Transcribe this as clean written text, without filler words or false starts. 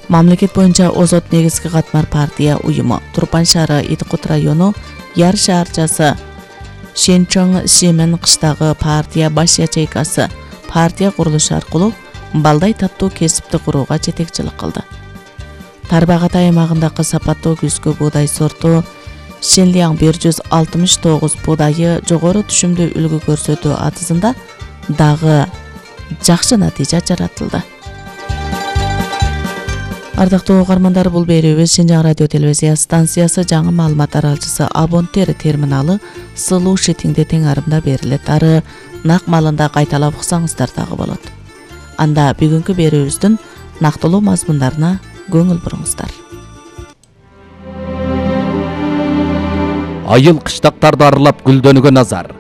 Мамлекет боюнча озот негизги катмар партия уюму Турпан шаары Итикут району Яр шаарчасы Шенчоң Шемен кыштагы партия баш ячейкасы партия курулушу аркылуу балдай таттуу кесипти курууга жетекчилик кылды. Тарбагат аймагындагы сапаттуу күзгү буудай сорту Шенлиang 169 буудайы жогору түшүмдүү үлгү көрсөтүү атызында дагы жакшы натыйжа жаратылды. Ардактуу угармандар, бул берүүбүз Шинжаң радио телевизия станциясы жаңы маалымат аралчысы Абонтер терминалы Сылуу Шитиңде тең арымда берилет. Ары нак малында кайталап уксаңыздар дагы болот. Анда бүгүнкү берүүбүздүн нактылуу мазмундарына көңүл буруңуздар. Айыл кыштактарды аралап гүлдөнүүгө назар.